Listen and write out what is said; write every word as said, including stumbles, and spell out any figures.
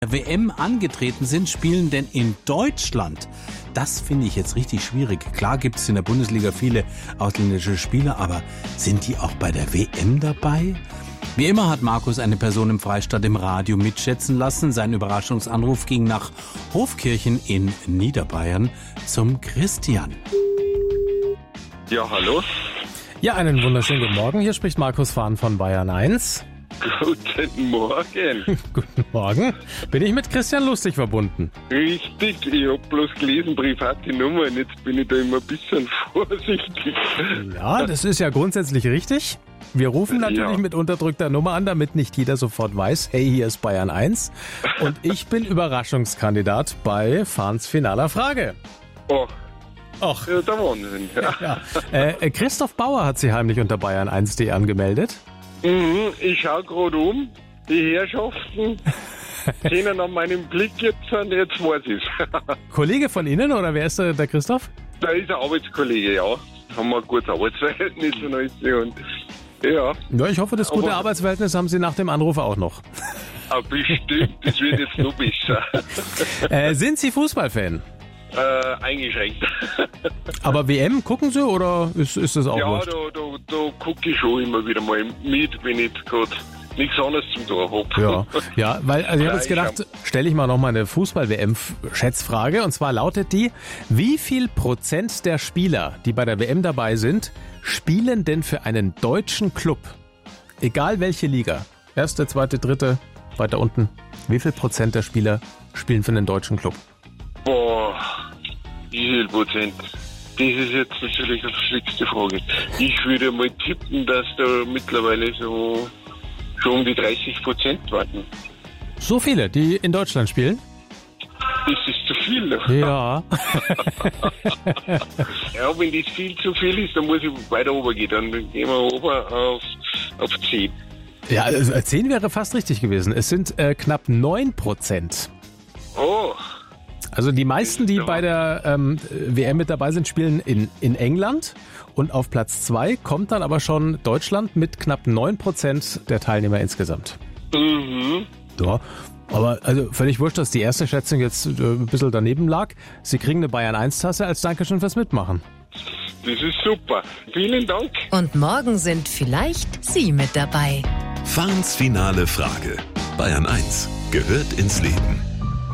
W M angetreten sind, spielen denn in Deutschland? Das finde ich jetzt richtig schwierig. Klar gibt es in der Bundesliga viele ausländische Spieler, aber sind die auch bei der W M dabei? Wie immer hat Markus eine Person im Freistaat im Radio mitschätzen lassen. Sein Überraschungsanruf ging nach Hofkirchen in Niederbayern zum Christian. Ja, hallo. Ja, einen wunderschönen guten Morgen. Hier spricht Markus Fahn von Bayern eins. Guten Morgen. Guten Morgen. Bin ich mit Christian Lustig verbunden? Richtig, ich habe bloß gelesen, private Nummer, und jetzt bin ich da immer ein bisschen vorsichtig. Ja, das ist ja grundsätzlich richtig. Wir rufen natürlich Ja. mit unterdrückter Nummer an, damit nicht jeder sofort weiß, hey, hier ist Bayern eins. Und ich bin Überraschungskandidat bei Fahns finaler Frage. Oh, Och, ja, der Wahnsinn. Ja. ja. Äh, Christoph Bauer hat sich heimlich unter bayern eins punkt de angemeldet. Mhm, ich schaue gerade um, die Herrschaften sehen an meinem Blick jetzt an, jetzt weiß ich's. Kollege von Ihnen oder wer ist der, der Christoph? Da ist ein Arbeitskollege, ja. Haben wir ein gutes Arbeitsverhältnis und alles. Und ja, Ja, ich hoffe, das gute Aber- Arbeitsverhältnis haben Sie nach dem Anruf auch noch. aber bestimmt, das wird jetzt noch besser. Äh, sind Sie Fußballfan? äh, eingeschränkt. Aber W M gucken Sie oder ist, ist das auch Ja, wurscht? da, da, da gucke ich schon immer wieder mal mit, wenn ich gerade nichts anderes zum tun habe. Ja, ja, weil also ich habe Ja, jetzt gedacht, stelle ich mal noch mal eine Fußball-W M-Schätzfrage. Und zwar lautet die, wie viel Prozent der Spieler, die bei der W M dabei sind, spielen denn für einen deutschen Club? Egal welche Liga. Erste, zweite, dritte, weiter unten. Wie viel Prozent der Spieler spielen für einen deutschen Club? Boah, wie viel Prozent? Das ist jetzt natürlich eine schwierigste Frage. Ich würde mal tippen, dass da mittlerweile so schon um die dreißig Prozent warten. So viele, die in Deutschland spielen? Das ist zu viel. Ne? Ja. Ja, wenn das viel zu viel ist, dann muss ich weiter oben gehen. Dann gehen wir oben auf, auf zehn. Ja, also zehn wäre fast richtig gewesen. Es sind äh, knapp neun Prozent. Oh, Also die meisten, die bei der ähm, W M mit dabei sind, spielen in, in England. Und auf Platz zwei kommt dann aber schon Deutschland mit knapp neun Prozent der Teilnehmer insgesamt. mhm. Ja, aber also völlig wurscht, dass die erste Schätzung jetzt äh, ein bisschen daneben lag. Sie kriegen eine Bayern eins Tasse als Dankeschön fürs Mitmachen. Das ist super. Vielen Dank. Und morgen sind vielleicht Sie mit dabei. Fahns finale Frage. Bayern eins gehört ins Leben.